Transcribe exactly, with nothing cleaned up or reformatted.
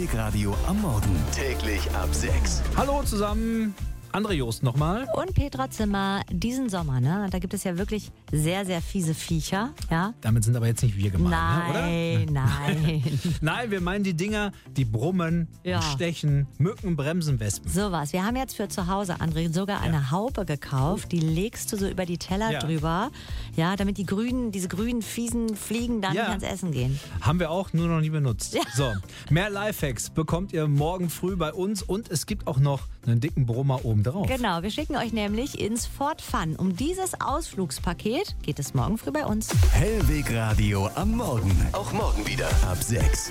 Hellweg Radio am Morgen. Täglich ab sechs. Hallo zusammen, André Jost nochmal. Und Petra Zimmer, diesen Sommer, ne, da gibt es ja wirklich sehr, sehr fiese Viecher, ja? Damit sind aber jetzt nicht wir gemeint, Nein, ne, oder? nein. Nein, wir meinen die Dinger, die brummen, Ja. stechen, Mücken, Bremsen, Wespen. Sowas. Wir haben jetzt für zu Hause, André, sogar eine Ja. Haube gekauft. Die legst du so über die Teller Ja. drüber, ja, damit die grünen, diese grünen, fiesen Fliegen dann Ja. nicht ans Essen gehen. Haben wir auch, nur noch nie benutzt. Ja. So, mehr Lifehacks bekommt ihr morgen früh bei uns und es gibt auch noch einen dicken Brummer oben drauf. Genau, wir schicken euch nämlich ins Fort Fun. Um dieses Ausflugspaket geht es morgen früh bei uns. Hellweg Radio am Morgen. Auch morgen wieder ab sechs.